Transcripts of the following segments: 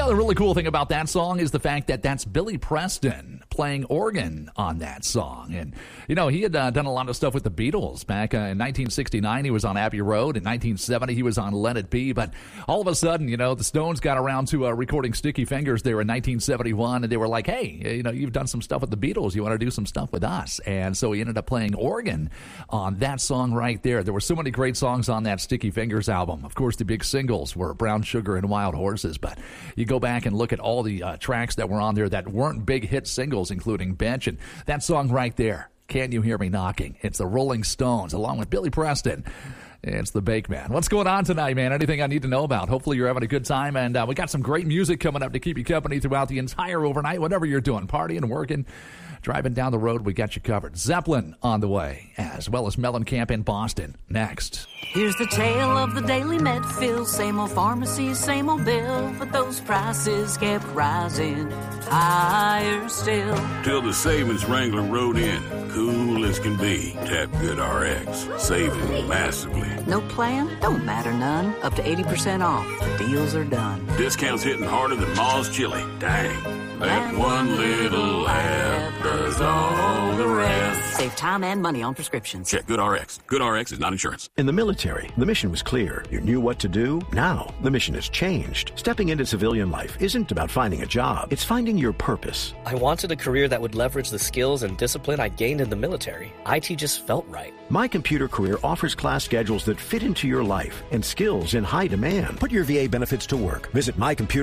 other really cool thing about that song is the fact that that's Billy Preston playing organ on that song. And, you know, he had done a lot of stuff with the Beatles. Back in 1969, he was on Abbey Road. In 1970, he was on Let It Be. But all of a sudden, you know, the Stones got around to recording Sticky Fingers there in 1971. And they were like, hey, you know, you've done some stuff with the Beatles. You want to do some stuff with us? And so he ended up playing organ on that song right there. There were so many great songs on that Sticky Fingers album. Of course, the big singles were Brown Sugar and Wild Horses. But you go back and look at all the tracks that were on there that weren't big hit singles, including Bench. And that song right there, Can You Hear Me Knocking? It's the Rolling Stones along with Billy Preston. It's the Bake Man. What's going on tonight, man? Anything I need to know about? Hopefully you're having a good time. And we got some great music coming up to keep you company throughout the entire overnight, whatever you're doing, partying, working, driving down the road, we got you covered. Zeppelin on the way, as well as Mellencamp in Boston. Next. Here's the tale of the daily Medfill. Same old pharmacy, same old bill, but those prices kept rising higher still. Till the savings wrangler rode in, cool as can be. Tap GoodRx, saving massively. No plan? Don't matter none. Up to 80% off. The deals are done. Discounts hitting harder than Ma's chili. Dang. That one little app does all the rest. Save time and money on prescriptions. Check GoodRx. GoodRx is not insurance. In the military, the mission was clear. You knew what to do. Now, the mission has changed. Stepping into civilian life isn't about finding a job. It's finding your purpose. I wanted a career that would leverage the skills and discipline I gained in the military. IT just felt right. My Computer Career offers class schedules that fit into your life and skills in high demand. Put your VA benefits to work. Visit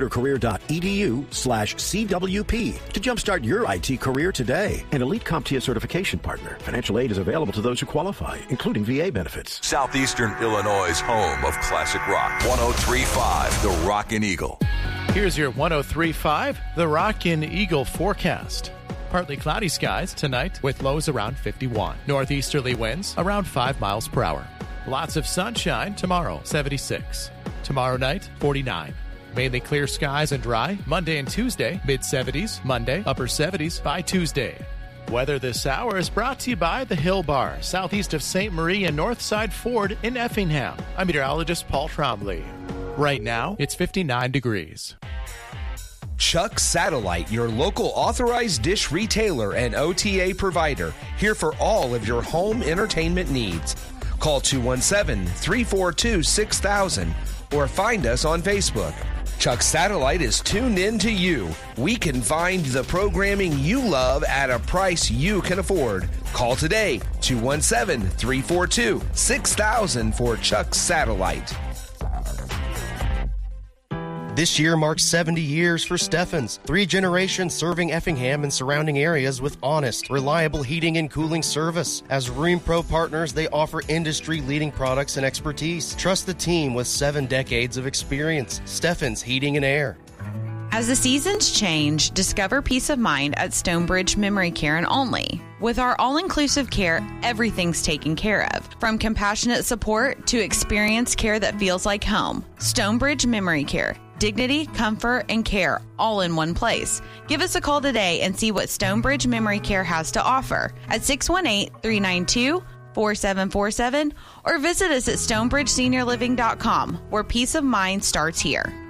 mycomputercareer.edu/CWP to jumpstart your IT career today. An Elite CompTIA certification partner. Financial aid is available to those who qualify, including VA benefits. Southeastern Illinois' home of classic rock. 103.5, The Rockin' Eagle. Here's your 103.5, The Rockin' Eagle forecast. Partly cloudy skies tonight with lows around 51. Northeasterly winds around 5 miles per hour. Lots of sunshine tomorrow, 76. Tomorrow night, 49. Mainly clear skies and dry. Monday and Tuesday, mid-70s. Monday, upper 70s by Tuesday. Weather this hour is brought to you by the Hill Bar, southeast of St. Marie and Northside Ford in Effingham. I'm meteorologist Paul Trombley. Right now, it's 59 degrees. Chuck Satellite, your local authorized dish retailer and OTA provider, here for all of your home entertainment needs. Call 217-342-6000 or find us on Facebook. Chuck Satellite is tuned in to you. We can find the programming you love at a price you can afford. Call today, 217-342-6000 for Chuck Satellite. This year marks 70 years for Steffens. 3 generations serving Effingham and surrounding areas with honest, reliable heating and cooling service. As RheemPro partners, they offer industry-leading products and expertise. Trust the team with 7 decades of experience. Steffens Heating and Air. As the seasons change, discover peace of mind at Stonebridge Memory Care and Only. With our all-inclusive care, everything's taken care of. From compassionate support to experienced care that feels like home. Stonebridge Memory Care. Dignity, comfort, and care all in one place. Give us a call today and see what Stonebridge Memory Care has to offer at 618-392-4747 or visit us at stonebridgeseniorliving.com, where peace of mind starts here.